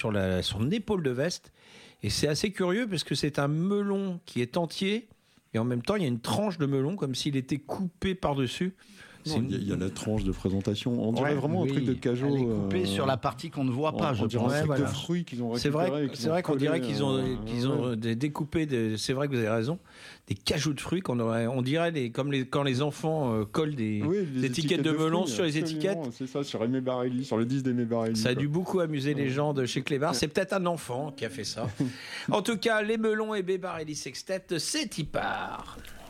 sur son épaule de veste. Et c'est assez curieux parce que c'est un melon qui est entier et en même temps il y a une tranche de melon comme s'il était coupé par-dessus. Il y a la tranche de présentation. On dirait vraiment un truc de cajot. Elle est coupée sur la partie qu'on ne voit pas. On dirait un truc de fruits qu'ils ont récupéré. C'est vrai qu'on dirait qu'ils ont découpé. C'est vrai que vous avez raison. Des cajots de fruits on dirait quand les enfants collent des étiquettes de melon sur les étiquettes. C'est ça, sur Aimé Barelli, sur le 10 d'Aimé Barelli. Ça a dû beaucoup amuser les gens de chez Clébar. C'est peut-être un enfant qui a fait ça. En tout cas, les melons et Barelli Sextet, c'est y part.